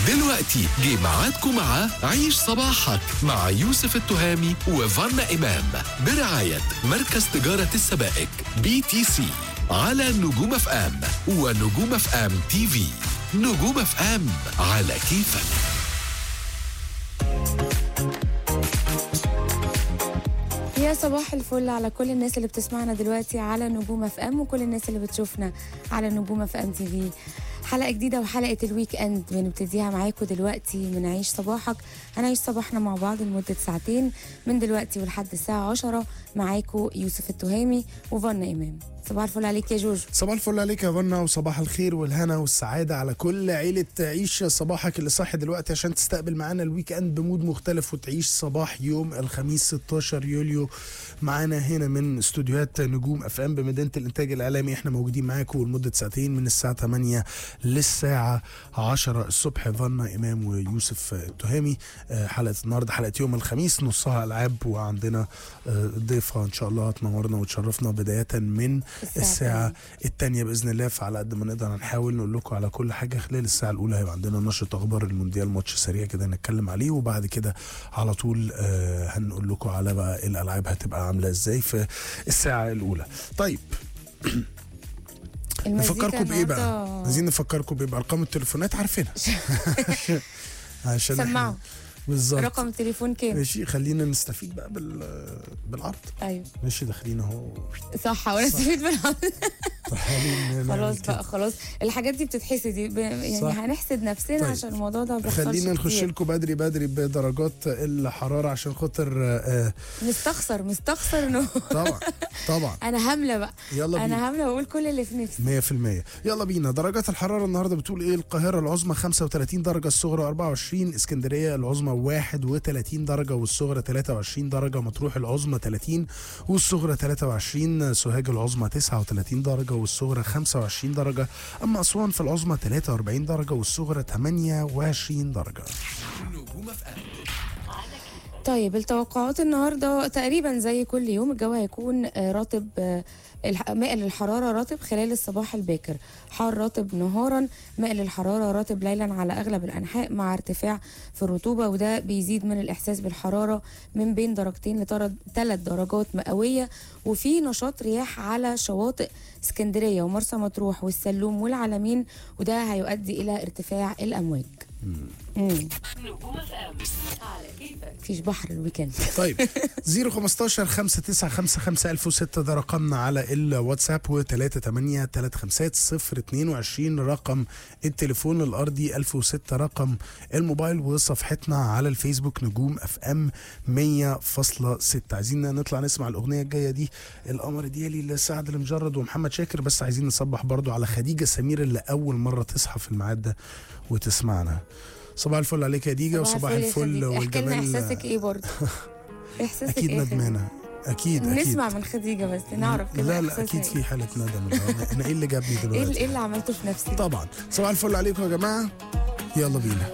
دلوقتي جه ميعادكم مع عيش صباحك مع يوسف التهامي وفانا إمام برعاية مركز تجارة السبائك BTC على نجوم اف ام ونجوم اف ام تي في. نجوم اف ام على كيفك. يا صباح الفل على كل الناس اللي بتسمعنا دلوقتي على نجوم اف ام وكل الناس اللي بتشوفنا على نجوم اف ام تي في. حلقة جديدة وحلقة الويك اند بنبتديها معاكم دلوقتي من عيش صباحك. هنعيش صباحنا مع بعض لمدة ساعتين من دلوقتي ولحد الساعة 10 معاكم يوسف التهامي وفانا إمام. صباح الفل عليك يا جوجو. صباح الفل عليك يا فنا، وصباح الخير والهنا والسعادة على كل عيلة عيش صباحك اللي صاحي دلوقتي عشان تستقبل معانا الويك اند بمود مختلف وتعيش صباح يوم الخميس 16 يوليو معانا هنا من استوديوهات نجوم اف ام بمدينة الانتاج الاعلامي. احنا موجودين معاكم لمدة ساعتين من الساعة 8 للساعة 10 الصبح. فنا إمام ويوسف التهامي. حلقة النهاردة حلقة يوم الخميس نصها ألعاب، وعندنا ضيفة إن شاء الله تنورنا وتشرفنا بداية من الساعة الثانية بإذن الله. فعلى قد ما نقدر هنحاول نقول لكم على كل حاجة. خلال الساعة الأولى هيبقى عندنا نشرة أخبار المونديال، ماتش سريع كده نتكلم عليه، وبعد كده على طول هنقول لكم على بقى الألعاب هتبقى عاملة إزاي في الساعة الأولى. طيب نفكركم بايه بقى؟ عايزين نفكركم بايه بقى؟ ارقام التليفونات عارفينها عشان سمعوا بالظبط. رقم التليفون كام؟ ماشي، خلينا نستفيد بقى بالعرض. ايوه ماشي، داخلين اهو. صح، وانا استفيد بالعرض. خلاص بقى، خلاص الحاجات دي بتتحسد يعني صح. هنحسد نفسنا. طيب. عشان الموضوع ده بيحصلش. خلينا نخش لكم بدري بدرجات الحراره عشان خاطر مستخسر انه طبعا انا هامله بقى. يلا بينا. انا هامله واقول كل اللي في نفسي 100%. يلا بينا. درجات الحراره النهارده بتقول ايه؟ القاهره العظمى 35 درجه، الصغرى 24، اسكندريه العظمى 31 درجه والصغرى 23 درجه، مطروح العظمى 30 والصغرى 23، سوهاج العظمى 39 درجه والصغرى 25 درجه، اما اسوان في العظمى 43 درجه والصغرى 28 درجه. طيب التوقعات النهارده تقريبا زي كل يوم. الجو هيكون رطب، مائل الحرارة رطب خلال الصباح الباكر، حار رطب نهارا، مائل الحرارة رطب ليلا على أغلب الأنحاء مع ارتفاع في الرطوبة، وده بيزيد من الإحساس بالحرارة من بين درجتين ل3 درجات مئوية. وفي نشاط رياح على شواطئ اسكندرية ومرسى مطروح والسلوم والعلمين، وده هيؤدي إلى ارتفاع الأمواج. مفيش بحر الويكند. طيب 015 5955 1006 ده رقمنا على الواتساب، و3835 رقم التليفون الارضي، 1006 رقم الموبايل، وصفحتنا على الفيسبوك نجوم اف ام 100.6. عايزين نطلع نسمع الاغنيه الجايه دي، القمر ديالي لسعد المجرد ومحمد شاكر. بس عايزين نصبح برضو على خديجه سمير اللي اول مره تصحى في الميعاد ده وتسمعنا. صباح الفل عليك يا ديجا، وصباح الفل والجمال. احكي لنا احساسك ايه برضه؟ احساسك اكيد ايه؟ ندمانه. اكيد نسمع من خديجه بس نعرف كده. لا اكيد في حاله ندم. انا ايه اللي جابني دلوقتي؟ ايه اللي عملته في نفسي؟ طبعا. صباح الفل عليكم يا جماعه، يلا بينا.